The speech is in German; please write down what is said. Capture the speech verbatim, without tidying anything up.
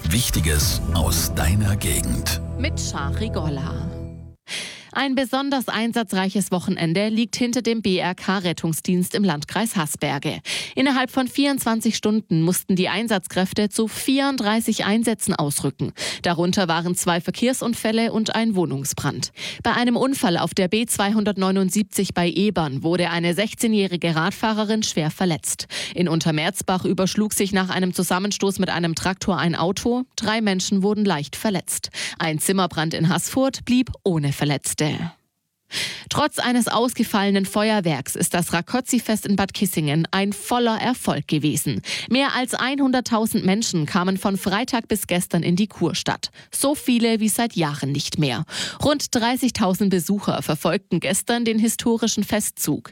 Wichtiges aus deiner Gegend. Mit Shari Golla. Ein besonders einsatzreiches Wochenende liegt hinter dem B R K-Rettungsdienst im Landkreis Haßberge. Innerhalb von vierundzwanzig Stunden mussten die Einsatzkräfte zu vierunddreißig Einsätzen ausrücken. Darunter waren zwei Verkehrsunfälle und ein Wohnungsbrand. Bei einem Unfall auf der B zweihundertneunundsiebzig bei Ebern wurde eine sechzehnjährige Radfahrerin schwer verletzt. In Untermerzbach überschlug sich nach einem Zusammenstoß mit einem Traktor ein Auto. Drei Menschen wurden leicht verletzt. Ein Zimmerbrand in Haßfurt blieb ohne Verletzte. Trotz eines ausgefallenen Feuerwerks ist das Rákóczi-Fest in Bad Kissingen ein voller Erfolg gewesen. Mehr als hunderttausend Menschen kamen von Freitag bis gestern in die Kurstadt. So viele wie seit Jahren nicht mehr. Rund dreißigtausend Besucher verfolgten gestern den historischen Festzug.